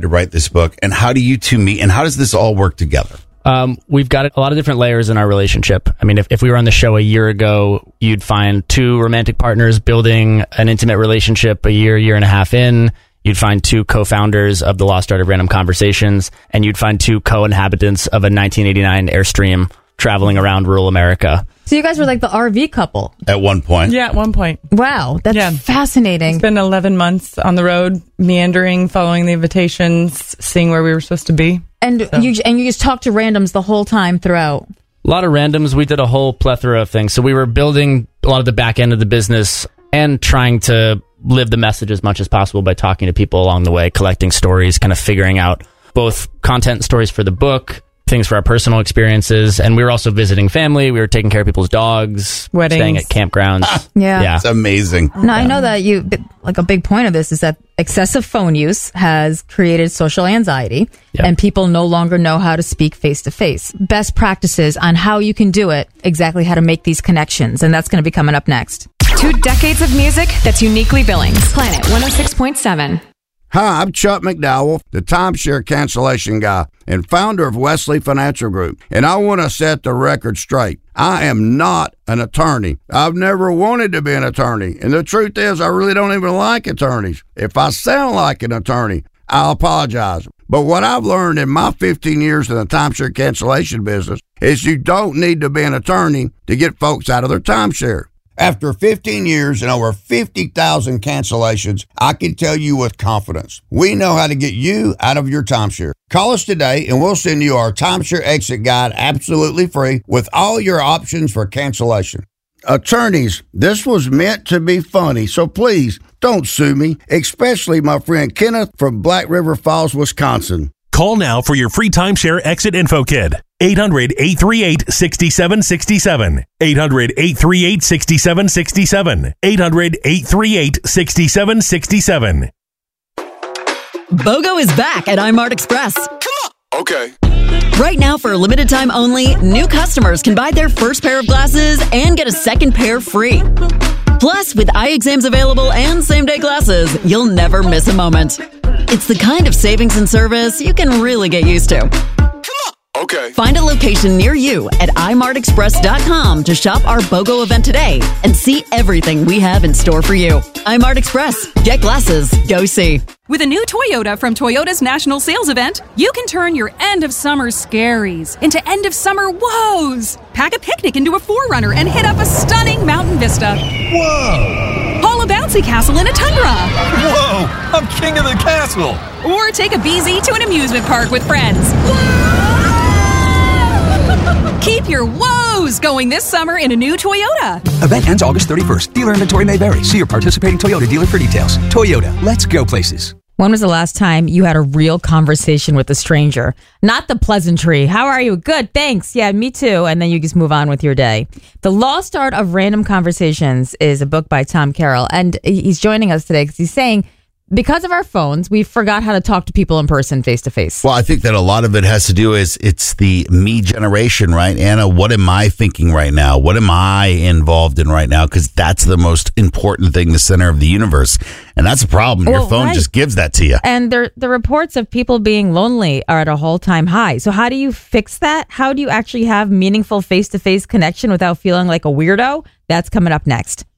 to write this book, and how do you two meet, and how does this all work together? We've got a lot of different layers in our relationship. I mean, if we were on the show a year ago, you'd find two romantic partners building an intimate relationship a year and a half in. You'd find two co-founders of the Lost Art of Random Conversations, and you'd find two co-inhabitants of a 1989 Airstream traveling around rural America. So you guys were like the RV couple. At one point. Yeah, at one point. Wow, that's fascinating. It's been 11 months on the road, meandering, following the invitations, seeing where we were supposed to be. And you just talked to randoms the whole time throughout. A lot of randoms. We did a whole plethora of things. So we were building a lot of the back end of the business and trying to live the message as much as possible by talking to people along the way, collecting stories, kind of figuring out both content and stories for the book, things for our personal experiences. And we were also visiting family. We were taking care of people's dogs, weddings, staying at campgrounds. Yeah. It's amazing. Now, I know that a big point of this is that excessive phone use has created social anxiety, and people no longer know how to speak face to face. Best practices on how you can do it, exactly how to make these connections. And that's going to be coming up next. 2 decades of music that's uniquely Billings. Planet 106.7. Hi, I'm Chuck McDowell, the timeshare cancellation guy and founder of Wesley Financial Group, and I want to set the record straight. I am not an attorney. I've never wanted to be an attorney, and the truth is I really don't even like attorneys. If I sound like an attorney, I'll apologize. But what I've learned in my 15 years in the timeshare cancellation business is you don't need to be an attorney to get folks out of their timeshare. After 15 years and over 50,000 cancellations, I can tell you with confidence, we know how to get you out of your timeshare. Call us today and we'll send you our timeshare exit guide absolutely free with all your options for cancellation. Attorneys, this was meant to be funny, so please don't sue me, especially my friend Kenneth from Black River Falls, Wisconsin. Call now for your free timeshare exit info kit. 800-838-6767. 800-838-6767. 800-838-6767. BOGO is back at iMart Express. Come on. Okay. Right now, for a limited time only, new customers can buy their first pair of glasses and get a second pair free. Plus, with eye exams available and same-day glasses, you'll never miss a moment. It's the kind of savings and service you can really get used to. Okay. Find a location near you at imartexpress.com to shop our BOGO event today and see everything we have in store for you. iMart Express. Get glasses. Go see. With a new Toyota from Toyota's National Sales Event, you can turn your end-of-summer scaries into end-of-summer woes. Pack a picnic into a 4Runner and hit up a stunning mountain vista. Whoa! Haul a bouncy castle in a Tundra. Whoa! I'm king of the castle. Or take a BZ to an amusement park with friends. Keep your woes going this summer in a new Toyota. Event ends August 31st. Dealer inventory may vary. See your participating Toyota dealer for details. Toyota, let's go places. When was the last time you had a real conversation with a stranger? Not the pleasantry. How are you? Good, thanks. Yeah, me too. And then you just move on with your day. The Lost Art of Random Conversations is a book by Tom Carroll. And he's joining us today because he's saying, because of our phones, we forgot how to talk to people in person, face to face. Well, I think that a lot of it has to do is it's the me generation, right? Anna, what am I thinking right now? What am I involved in right now? Because that's the most important thing, the center of the universe. And that's a problem. Your phone just gives that to you. And the reports of people being lonely are at a all-time high. So how do you fix that? How do you actually have meaningful face-to-face connection without feeling like a weirdo? That's coming up next.